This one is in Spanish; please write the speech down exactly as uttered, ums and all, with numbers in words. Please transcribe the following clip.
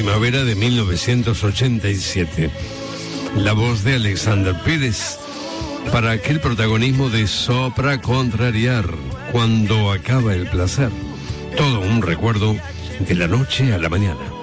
primavera de mil novecientos ochenta y siete. La voz de Alexander Pires para aquel protagonismo de Sopra Contrariar, cuando acaba el placer. Todo un recuerdo de la noche a la mañana.